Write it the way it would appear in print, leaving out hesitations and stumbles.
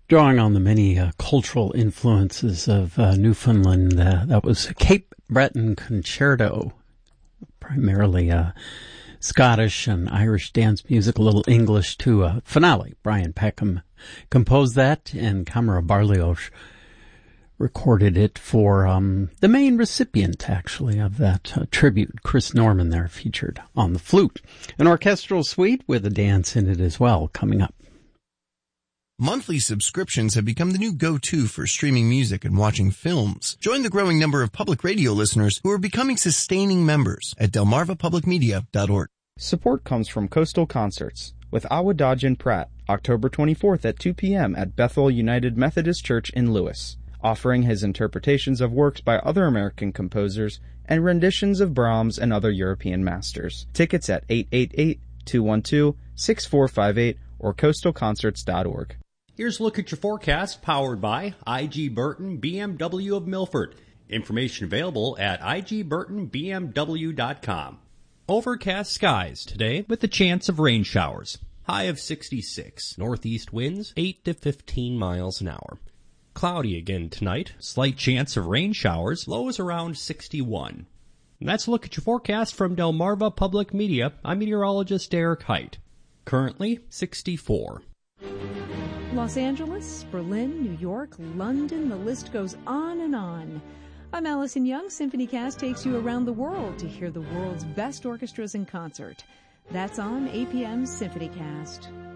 Drawing on the many cultural influences of Newfoundland, that was Cape Breton Concerto, primarily Scottish and Irish dance music, a little English too. Finale, Brian Peckham composed that, and Camera Barlioch recorded it for the main recipient, actually, of that tribute. Chris Norman there featured on the flute. An orchestral suite with a dance in it as well, coming up. Monthly subscriptions have become the new go-to for streaming music and watching films. Join the growing number of public radio listeners who are becoming sustaining members at delmarvapublicmedia.org. Support comes from Coastal Concerts with Awadajin Pratt, October 24th at 2 p.m. at Bethel United Methodist Church in Lewis, offering his interpretations of works by other American composers and renditions of Brahms and other European masters. Tickets at 888-212-6458 or coastalconcerts.org. Here's a look at your forecast, powered by IG Burton BMW of Milford. Information available at igburtonbmw.com. Overcast skies today with a chance of rain showers. High of 66. Northeast winds 8 to 15 miles an hour. Cloudy again tonight. Slight chance of rain showers. Lows around 61. And that's a look at your forecast from Delmarva Public Media. I'm meteorologist Derek Height. Currently 64. Los Angeles, Berlin, New York, London, the list goes on and on. I'm Allison Young. SymphonyCast takes you around the world to hear the world's best orchestras in concert. That's on APM's SymphonyCast.